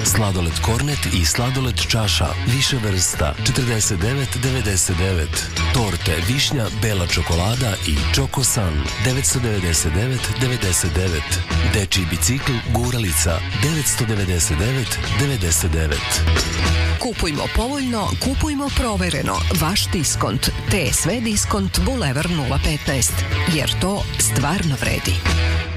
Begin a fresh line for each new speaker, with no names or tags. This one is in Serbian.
sladoled kornet i sladoled čaša, više vrsta, 49,99. Torte, višnja, bela čokolada i Čoko San, 999,99. Dečiji bicikl, guralica, 999,99.
Kupujmo povoljno, kupujmo provereno. Vaš diskont. TSV diskont Bulevar 015. Jer to stvarno vredi.